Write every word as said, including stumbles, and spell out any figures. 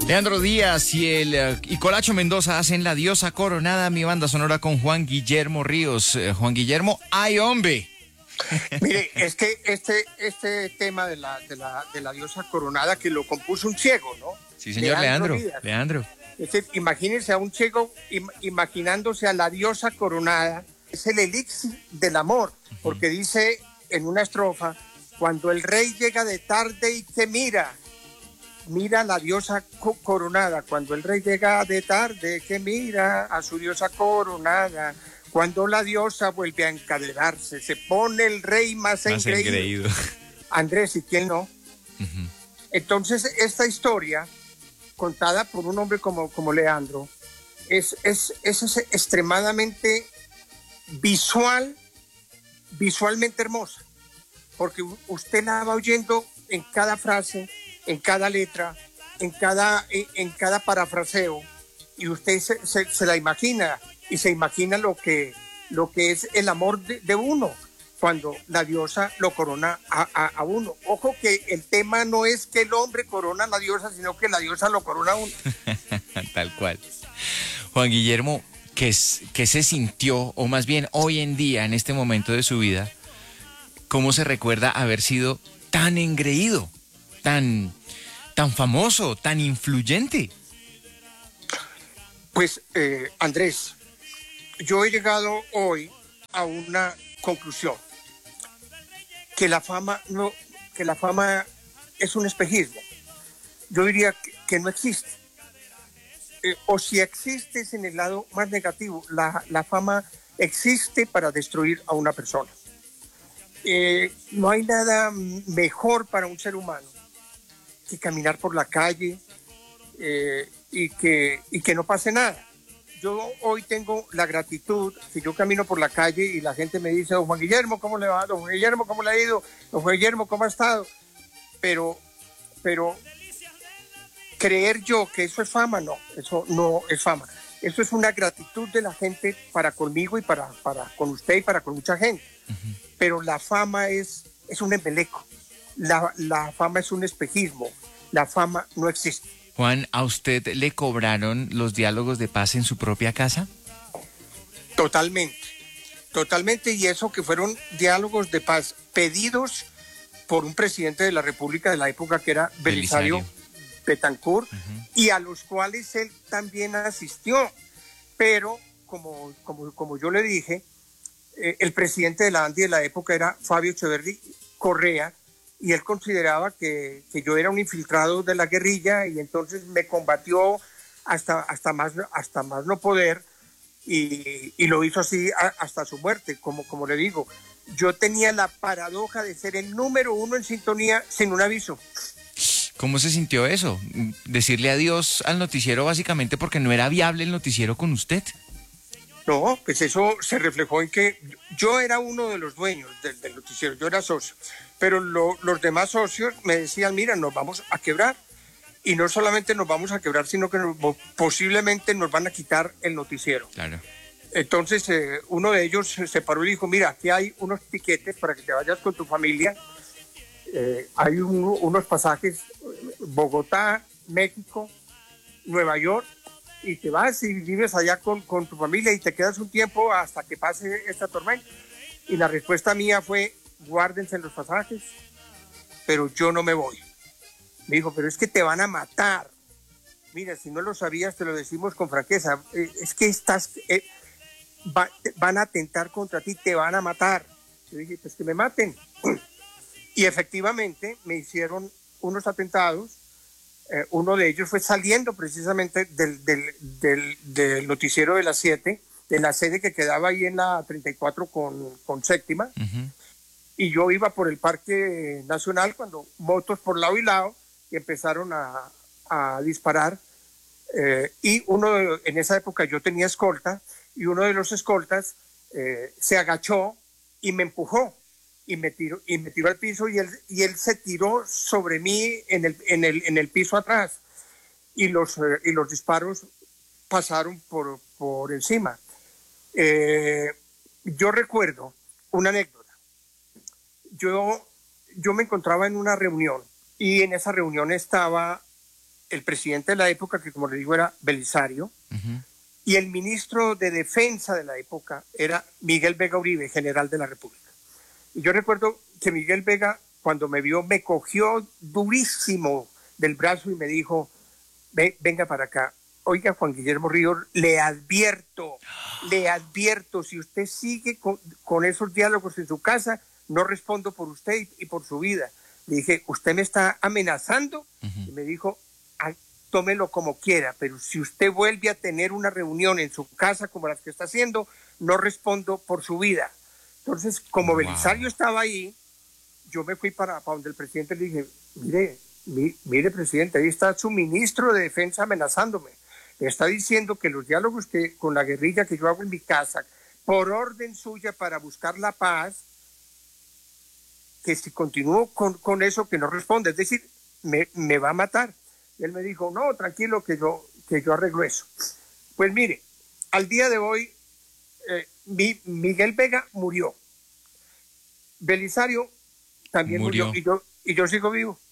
Leandro Díaz y el uh, y Colacho Mendoza hacen La Diosa Coronada, mi banda sonora con Juan Guillermo Ríos. Uh, Juan Guillermo, ¡ay, hombre! Mire, es que este, este tema de la, de, la, de la diosa coronada que lo compuso un ciego, ¿no? Sí, señor Leandro. Leandro. Leandro. Este, imagínense a un ciego im, imaginándose a la diosa coronada. Es el elixir del amor, uh-huh. Porque dice en una estrofa, cuando el rey llega de tarde y te mira, mira a la diosa co- coronada. Cuando el rey llega de tarde, que mira a su diosa coronada. Cuando la diosa vuelve a encadenarse, se pone el rey más, más engreído. engreído. Andrés, ¿y quién no? Uh-huh. Entonces, esta historia, contada por un hombre como, como Leandro, es, es, es, es extremadamente visual, visualmente hermosa, porque usted la va oyendo en cada frase, en cada letra, en cada, en, en cada parafraseo, y usted se, se, se la imagina. Y se imagina lo que, lo que es el amor de, de uno cuando la diosa lo corona a, a, a uno. Ojo que el tema no es que el hombre corona a la diosa, sino que la diosa lo corona a uno. Tal cual. Juan Guillermo, ¿qué, ¿qué se sintió, o más bien hoy en día, en este momento de su vida, cómo se recuerda haber sido tan engreído, tan, tan famoso, tan influyente? Pues, eh, Andrés, yo he llegado hoy a una conclusión, que la fama no, que la fama es un espejismo. Yo diría que, que no existe. Eh, o si existe es en el lado más negativo. La, la fama existe para destruir a una persona. Eh, no hay nada mejor para un ser humano que caminar por la calle eh, y, que, y que no pase nada. Yo hoy tengo la gratitud, si yo camino por la calle y la gente me dice, don Juan Guillermo, ¿cómo le va? Don Juan Guillermo, ¿cómo le ha ido? Don Juan Guillermo, ¿cómo ha estado? Pero, pero creer yo que eso es fama, no, eso no es fama. Eso es una gratitud de la gente para conmigo y para, para con usted y para con mucha gente. Uh-huh. Pero la fama es, es un embeleco, la, la fama es un espejismo, la fama no existe. Juan, ¿a usted le cobraron los diálogos de paz en su propia casa? Totalmente, totalmente, y eso que fueron diálogos de paz pedidos por un presidente de la República de la época que era Belisario, Belisario. Betancourt, uh-huh. Y a los cuales él también asistió, pero como, como, como yo le dije, eh, el presidente de la ANDI de la época era Fabio Echeverri Correa, y él consideraba que, que yo era un infiltrado de la guerrilla y entonces me combatió hasta, hasta, más, hasta más no poder y, y lo hizo así a, hasta su muerte. Como, como le digo, yo tenía la paradoja de ser el número uno en sintonía sin un aviso. ¿Cómo se sintió eso? Decirle adiós al noticiero básicamente porque no era viable el noticiero con usted. No, pues eso se reflejó en que yo era uno de los dueños del, del noticiero, yo era socio, pero lo, los demás socios me decían, mira, nos vamos a quebrar, y no solamente nos vamos a quebrar, sino que nos, posiblemente nos van a quitar el noticiero. Claro. Entonces eh, uno de ellos se paró y dijo, mira, aquí hay unos tiquetes para que te vayas con tu familia, eh, hay un, unos pasajes, Bogotá, México, Nueva York, y te vas y vives allá con, con tu familia y te quedas un tiempo hasta que pase esta tormenta. Y la respuesta mía fue, guárdense los pasajes, pero yo no me voy. Me dijo, pero es que te van a matar. Mira, si no lo sabías, te lo decimos con franqueza. Eh, es que estás, eh, va, te, van a atentar contra ti, te van a matar. Yo dije, pues que me maten. Y efectivamente me hicieron unos atentados. Eh, uno de ellos fue saliendo precisamente del, del, del, del noticiero de las siete, de la sede que quedaba ahí en la treinta y cuatro con, con séptima. Uh-huh. Y yo iba por el Parque Nacional cuando motos por lado y lado y empezaron a, a disparar. Eh, y uno de, en esa época yo tenía escolta y uno de los escoltas eh, se agachó y me empujó. Y me tiró, y me tiró al piso y él, y él se tiró sobre mí en el, en el, en el piso atrás y los, eh, y los disparos pasaron por, por encima. Eh, yo recuerdo una anécdota. Yo, yo me encontraba en una reunión y en esa reunión estaba el presidente de la época, que como le digo era Belisario, uh-huh. y el ministro de Defensa de la época era Miguel Vega Uribe, general de la República. Y yo recuerdo que Miguel Vega, cuando me vio, me cogió durísimo del brazo y me dijo, venga para acá. Oiga, Juan Guillermo Ríos, le advierto, le advierto, si usted sigue con, con esos diálogos en su casa, no respondo por usted y, y por su vida. Le dije, ¿usted me está amenazando? Uh-huh. Y me dijo, tómelo como quiera, pero si usted vuelve a tener una reunión en su casa como las que está haciendo, no respondo por su vida. Entonces, como wow. Belisario estaba ahí, yo me fui para, para donde el presidente le dije, mire, mi, mire, presidente, ahí está su ministro de Defensa amenazándome. Me está diciendo que los diálogos que, con la guerrilla que yo hago en mi casa, por orden suya para buscar la paz, que si continúo con, con eso, que no responde, es decir, me, me va a matar. Y él me dijo, no, tranquilo, que yo, que yo arreglo eso. Pues mire, al día de hoy, eh, mi, Miguel Vega murió. Belisario también murió, murió y, yo, y yo sigo vivo.